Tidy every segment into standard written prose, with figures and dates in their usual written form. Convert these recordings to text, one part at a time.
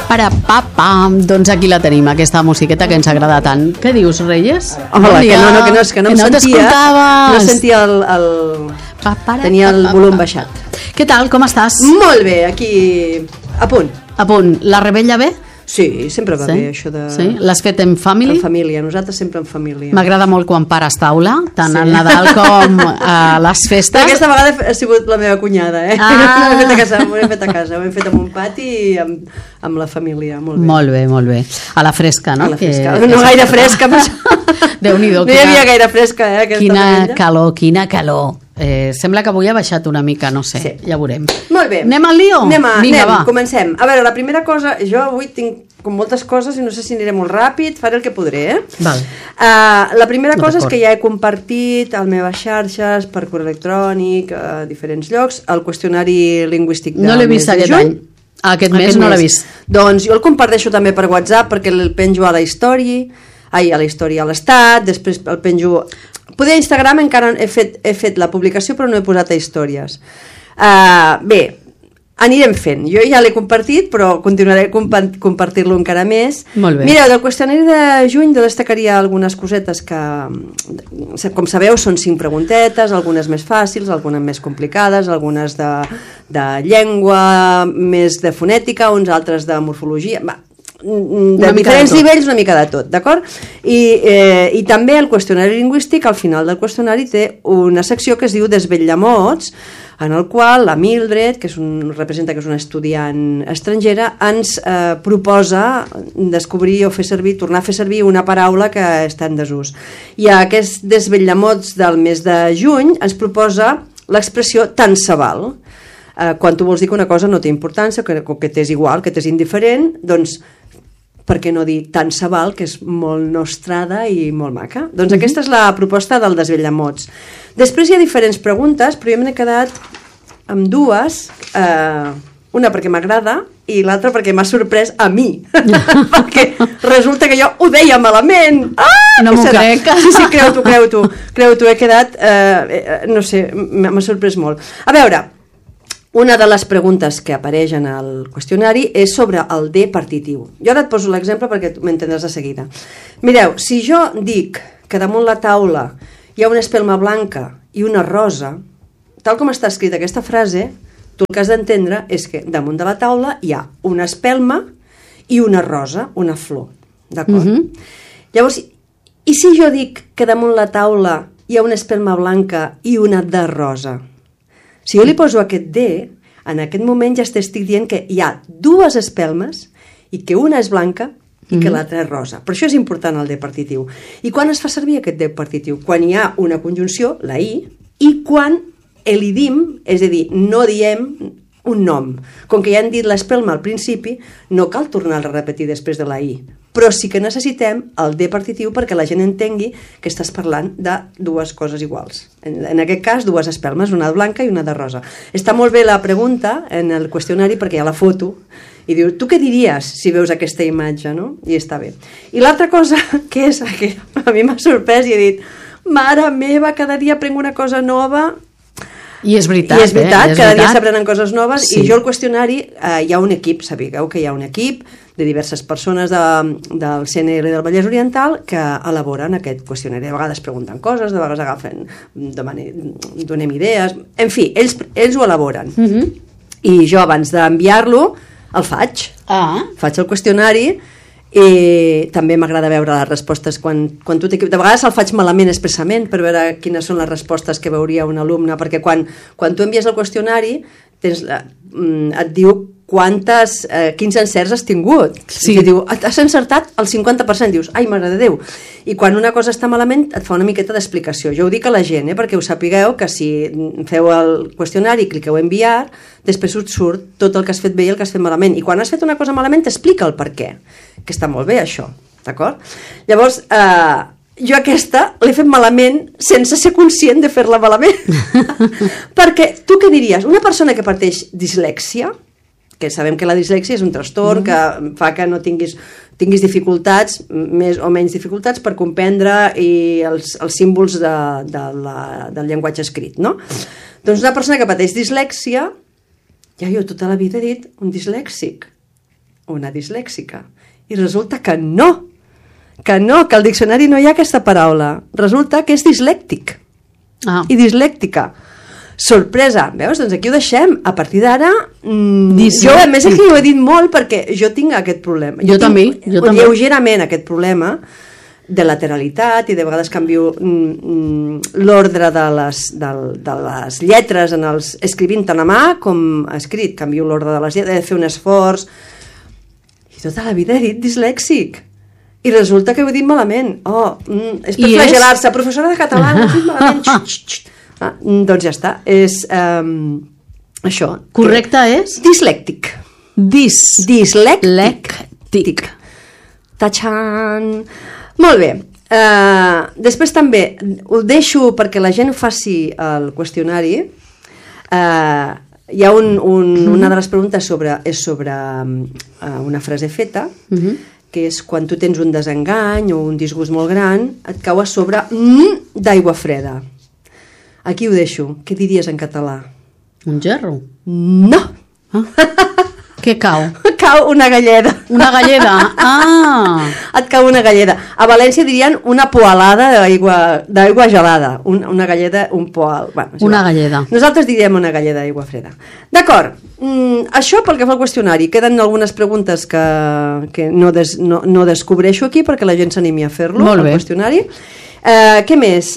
Parapapam. Doncs aquí la tenim, aquesta musiqueta que ens agrada tant. Què dius, Reyes? Hola, que no em sentia. No sentia tenia el volum baixat. Què tal, com estàs? Molt bé, aquí a punt. A punt. La rebella bé? Sí, sempre va bé això de... Sí? L'has fet en família? En família, nosaltres sempre en família. M'agrada molt quan pares taula, tant al Nadal com a les festes. Aquesta vegada ha sigut la meva cunyada, eh? Ho hem fet a casa, ho hem fet en un pati amb la família, molt bé. Molt bé, molt bé. A la fresca, no? A la fresca, no gaire fresca, però... Déu-n'hi-do. No hi havia gaire fresca, aquesta rebella. Quina calor. Sembla que avui ha baixat una mica, no sé, ja veurem. Molt bé. Anem al lío? Anem, comencem. A veure, la primera cosa, jo avui tinc com moltes coses i no sé si aniré molt ràpid, faré el que podré, Val. La primera cosa és que ja he compartit a les meves xarxes, per correu electrònic, a diferents llocs, el qüestionari lingüístic no l'he vist aquest any. Aquest mes no l'he vist. Doncs jo el comparteixo també per WhatsApp perquè el penjo a la història, a l'estat, després el penjo... Poder a Instagram encara he fet la publicació però no he posat a històries. Bé, anirem fent. Jo ja l'he compartit però continuaré compartir-lo encara més. Molt bé. Mireu, del qüestionari de juny jo destacaria algunes cosetes que, com sabeu, són 5 preguntetes, algunes més fàcils, algunes més complicades, algunes de llengua, més de fonètica, uns altres de morfologia... de diferents nivells, una mica de tot, d'acord? I també el qüestionari lingüístic, al final del qüestionari té una secció que es diu Desvellamots, en el qual la Mildred, que representa que és una estudiant estrangera, ens proposa descobrir o tornar a fer servir una paraula que està en desús. I a aquest Desvellamots del mes de juny ens proposa l'expressió tant se val. Quan tu vols dir que una cosa no té importància, que t'és igual, que t'és indiferent, doncs per què no dir tant se val, que és molt nostrada i molt maca? Doncs aquesta és la proposta del Desvellamots. Després hi ha diferents preguntes, però jo m'he quedat amb dues, una perquè m'agrada i l'altra perquè m'ha sorprès a mi, perquè resulta que jo ho deia malament. No m'ho crec. Sí, creu-t'ho, he quedat, no sé, m'ha sorprès molt. A veure, una de les preguntes que apareix en el qüestionari és sobre el D partitiu. Jo ara et poso l'exemple perquè tu m'entendràs de seguida. Mireu, si jo dic que damunt la taula hi ha una espelma blanca i una rosa, tal com està escrita aquesta frase, tu el que has d'entendre és que damunt de la taula hi ha una espelma i una rosa, una flor. D'acord? Llavors, i si jo dic que damunt la taula hi ha una espelma blanca i una de rosa? Si jo li poso aquest D, en aquest moment ja estic dient que hi ha dues espelmes i que una és blanca i que l'altra és rosa. Per això és important el D partitiu. I quan es fa servir aquest D partitiu? Quan hi ha una conjunció, la I, i quan elidim, és a dir, no diem un nom. Com que ja hem dit l'espelma al principi, no cal tornar a repetir després de la I. Però sí que necessitem el D partitiu perquè la gent entengui que estàs parlant de dues coses iguals. En aquest cas, dues espelmes, una blanca i una de rosa. Està molt bé la pregunta en el qüestionari perquè hi ha la foto i diu, tu què diries si veus aquesta imatge, no? I està bé. I l'altra cosa que és que a mi m'ha sorprès i he dit, mare meva, cada dia aprenc una cosa nova. I és veritat, cada dia s'aprenen coses noves. Sí. I jo al qüestionari hi ha un equip, sabeu que hi ha un equip de diverses persones del CNR del Vallès Oriental que elaboren aquest qüestionari. De vegades pregunten coses, de vegades agafen, donem idees, en fi, ells ho elaboren. I jo abans d'enviar-lo el faig. Faig el qüestionari i també m'agrada veure les respostes quan tu t'equivoques. De vegades el faig malament expressament per veure quines són les respostes que veuria un alumne, perquè quan tu envies el qüestionari et diu quins encerts has tingut. I diu, has encertat el 50%, dius, ai, mare de Déu. I quan una cosa està malament et fa una miqueta d'explicació. Jo ho dic a la gent, perquè ho sapigueu, que si feu el qüestionari i cliqueu enviar, després us surt tot el que has fet bé i el que has fet malament. I quan has fet una cosa malament t'explica el per què, que està molt bé això, d'acord? Llavors, jo aquesta l'he fet malament sense ser conscient de fer-la malament. Perquè tu què diries? Una persona que pateix dislèxia, que sabem que la dislèxia és un trastorn que fa que no tinguis dificultats, més o menys dificultats per comprendre els símbols del llenguatge escrit, no? Doncs una persona que pateix dislèxia, ja jo tota la vida he dit un dislèxic. una dislèxica. I resulta que no, que al diccionari no hi ha aquesta paraula. Resulta que és dislèctic i dislèctica. Sorpresa, veus? Doncs aquí ho deixem. A partir d'ara, jo a més aquí ho he dit molt perquè jo tinc aquest problema. Jo també. Lleugerament aquest problema de lateralitat, i de vegades canvio l'ordre de les lletres escrivint tant a mà com escrit. Canvio l'ordre de les lletres, he de fer un esforç. I tota la vida he dit dislèxic. I resulta que ho he dit malament. És per flagelar-se. Professora de català, ho he dit malament. Doncs ja està. És això. Correcte és? Dislèctic. Dislèctic. Tachan! Molt bé. Després també ho deixo perquè la gent faci el qüestionari. Hi ha una de les preguntes és sobre una frase feta, que és quan tu tens un desengany o un disgust molt gran, et cau a sobre d'aigua freda. Aquí ho deixo. Què diries en català? Un gerro? No! Què cau? Cau una galleda. Una galleda? Et cau una galleda. A València dirien una poalada d'aigua gelada. Una galleda, un poal. Una galleda. Nosaltres diríem una galleda d'aigua freda. D'acord. Això pel que fa al qüestionari. Queden algunes preguntes que no descobreixo aquí perquè la gent s'animi a fer-lo. Molt bé. El qüestionari. Què més?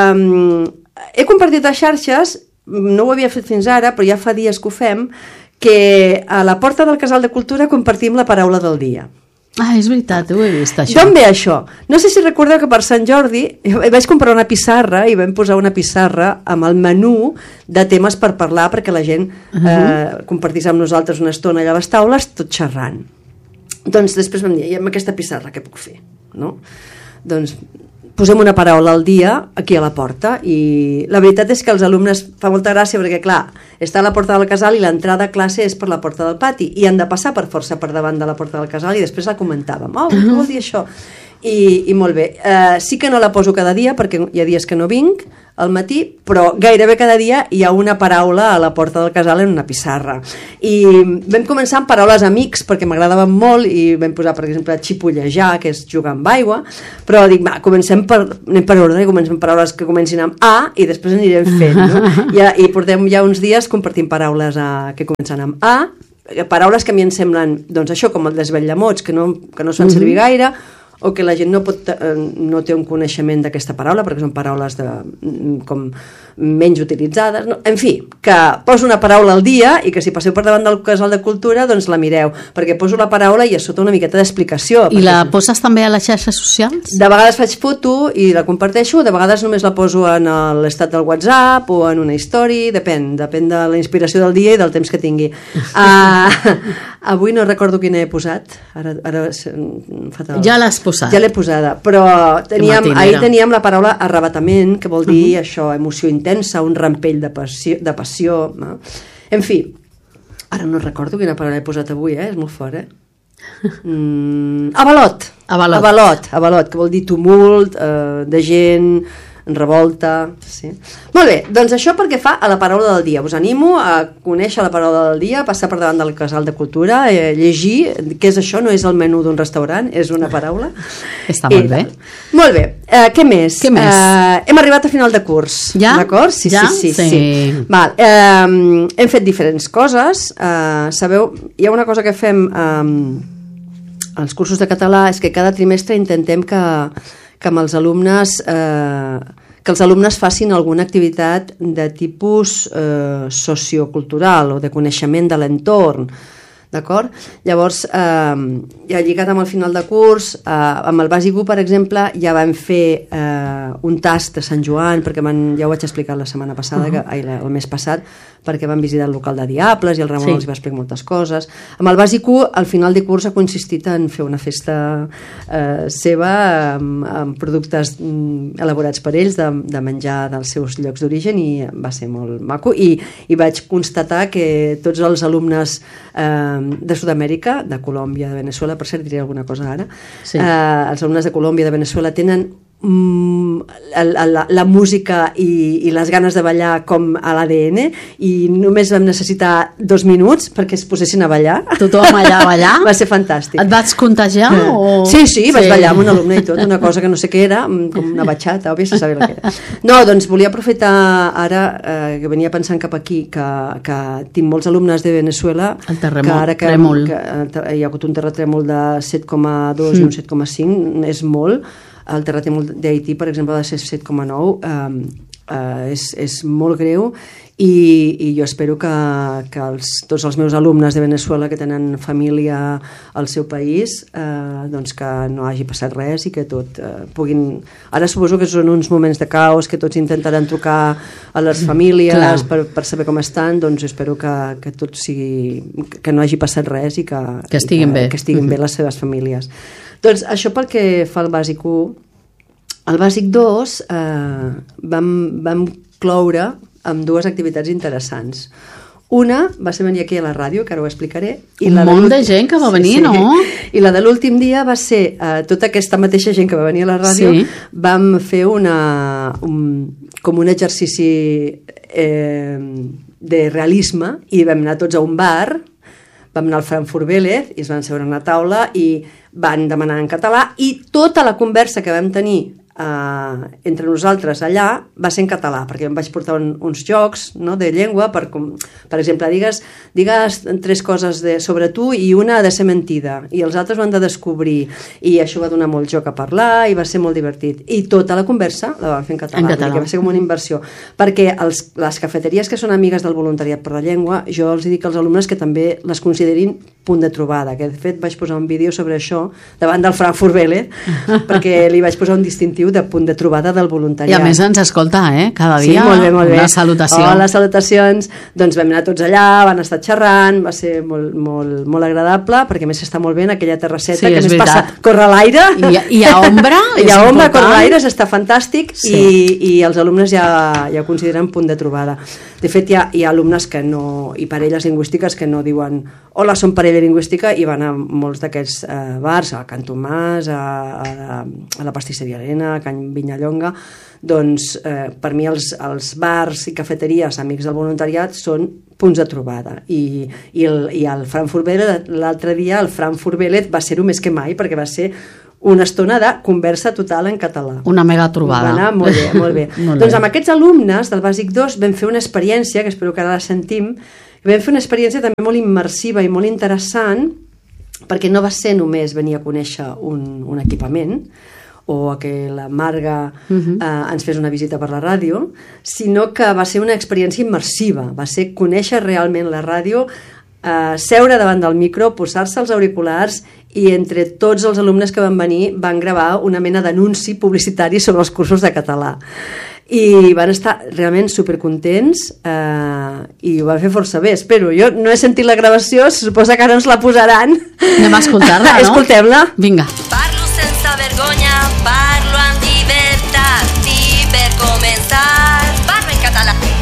He compartit a xarxes, no ho havia fet fins ara, però ja fa dies que ho fem, que a la porta del Casal de Cultura compartim la paraula del dia. És veritat, ho he vist, això. D'on ve això? No sé si recordeu que per Sant Jordi vaig comprar una pissarra i vam posar una pissarra amb el menú de temes per parlar perquè la gent compartís amb nosaltres una estona allà a les taules tot xerrant. Doncs després vam dir, i amb aquesta pissarra què puc fer? No? Doncs posem una paraula al dia aquí a la porta, i la veritat és que els alumnes fa molta gràcia perquè, clar, està a la porta del casal i l'entrada a classe és per la porta del pati i han de passar per força per davant de la porta del casal i després la comentàvem. Què vol dir això? I molt bé. Sí que no la poso cada dia perquè hi ha dies que no vinc al matí, però gairebé cada dia hi ha una paraula a la porta del casal en una pissarra. I vam començar amb paraules amics perquè m'agradaven molt i vam posar, per exemple, xipollejar, que és jugar amb aigua, però dic, anem per ordre i comencem paraules que comencin amb A i després anirem fent, no? I portem ja uns dies compartint paraules que comencen amb A, paraules que a mi em semblen, doncs això, com el desvetllamots, que no es fan servir gaire, o que la gent no té un coneixement d'aquesta paraula perquè són paraules com menys utilitzades, no? En fi, que poso una paraula al dia i que si passeu per davant del Casal de Cultura doncs la mireu, perquè poso la paraula i a sota una miqueta d'explicació. I la poses també a les xarxes socials? De vegades faig foto i la comparteixo, de vegades només la poso en l'estat del WhatsApp o en una història, depèn de la inspiració del dia i del temps que tingui. Avui no recordo quina he posat, ara fatal. Ja l'has posat. Ja l'he posada, però ahir teníem la paraula arrabatament, que vol dir això, emoció intensa, un rampell de passió. No? En fi, ara no recordo quina paraula he posat avui, és molt fort, Avalot, que vol dir tumult, de gent, revolta, sí. Molt bé, doncs això perquè fa a la paraula del dia. Us animo a conèixer la paraula del dia, passar per davant del Casal de Cultura, llegir què és això, no és el menú d'un restaurant, és una paraula. Està molt bé. Molt bé, què més? Hem arribat a final de curs. Ja? D'acord? Sí. Val, hem fet diferents coses. Sabeu, hi ha una cosa que fem als cursos de català, és que cada trimestre intentem que amb els alumnes que els alumnes facin alguna activitat de tipus sociocultural o de coneixement de l'entorn, d'acord? Llavors, ja lligat amb el final de curs, amb el bàsic 1, per exemple, ja vam fer un tast de Sant Joan, perquè ja ho vaig explicar la setmana passada, el mes passat, perquè van visitar el local de Diables i el Ramon els va explicar moltes coses. Amb el bàsic 1, al final de curs ha consistit en fer una festa seva amb productes elaborats per ells, de menjar dels seus llocs d'origen, i va ser molt maco. I vaig constatar que tots els alumnes de Sud-amèrica, de Colòmbia, de Veneçuela, per cert diré alguna cosa ara, els alumnes de Colòmbia, de Veneçuela, tenen la música i les ganes de ballar com a l'ADN, i només vam necessitar 2 minuts perquè es posessin a ballar. Tothom allà a ballar? Va ser fantàstic. Et vas contagiar? Sí, vaig ballar amb un alumne i tot, una cosa que no sé què era, com una bachata, o bé se sabia el que era. No, doncs volia aprofitar ara, que venia pensant cap aquí, que tinc molts alumnes de Venezuela, el terratrèmol. Que hi ha hagut un terratrèmol de 7,2 i un 7,5, és molt. El terratrèmol d'Haití, per exemple, de 7,9, és molt greu, i jo espero que tots els meus alumnes de Venezuela que tenen família al seu país, doncs que no hagi passat res i que tot puguin... Ara suposo que són uns moments de caos, que tots intentaran trucar a les famílies per saber com estan, doncs espero que tot sigui... que no hagi passat res i que estiguin bé. Que estiguin bé les seves famílies. Doncs això pel que fa al bàsic 1. Al bàsic 2 vam cloure amb 2 activitats interessants. Una va ser venir aquí a la ràdio, que ara ho explicaré. Un munt de gent que va venir, no? I la de l'últim dia va ser tota aquesta mateixa gent que va venir a la ràdio, vam fer com un exercici de realisme, i vam anar tots a un bar, vam anar al Frankfurt Vélez i es van seure a una taula i van demanar en català, i tota la conversa que vam tenir entre nosaltres allà va ser en català, perquè em vaig portar uns jocs, no, de llengua, per exemple, digues 3 coses sobre tu i una ha de ser mentida i els altres ho han de descobrir, i això va donar molt joc a parlar i va ser molt divertit, i tota la conversa la vam fer en català. Que va ser com una inversió, perquè les cafeteries que són amigues del voluntariat per la llengua, jo els dic als alumnes que també les considerin punt de trobada, que de fet vaig posar un vídeo sobre això davant del Frankfurt Vélez, perquè li vaig posar un distintiu de punt de trobada del voluntariat. I a més ens escolta, cada dia, molt bé. Una salutació. Hola, salutacions. Doncs vam anar tots allà, van estar xerrant, va ser molt agradable, perquè a més està molt bé en aquella terrasseta, que a més passa, corre l'aire. I a ombra? I a ombra, corre l'aire, està fantàstic, i els alumnes ja ho consideren punt de trobada. De fet, hi ha alumnes que no, i parelles lingüístiques que no diuen hola, som parella lingüística, i van a molts d'aquests bars, a Can Tomàs, a la Pastisseria Arena, a Can Vinyallonga. Doncs per mi els bars i cafeteries amics del voluntariat són punts de trobada, i el Frankfurt Vélez, l'altre dia el Frankfurt Vélez va ser-ho més que mai, perquè va ser una estona de conversa total en català. Una mega trobada. Va anar molt bé, molt bé. Doncs amb aquests alumnes del bàsic 2 vam fer una experiència, que espero que ara la sentim, vam fer una experiència també molt immersiva i molt interessant, perquè no va ser només venir a conèixer un equipament, o a que la Marga ens fes una visita per la ràdio, sinó que va ser una experiència immersiva, va ser conèixer realment la ràdio, seure davant del micro, posar-se els auriculars, i entre tots els alumnes que van venir van gravar una mena d'anunci publicitari sobre els cursos de català. I van estar realment supercontents, i ho van fer força bé, espero. Jo no he sentit la gravació, se suposa que ara ens la posaran. Anem a escoltar-la, no? Escoltem-la. Vinga. Parlo sense vergonya, parlo amb llibertat, i per començar parlo en català.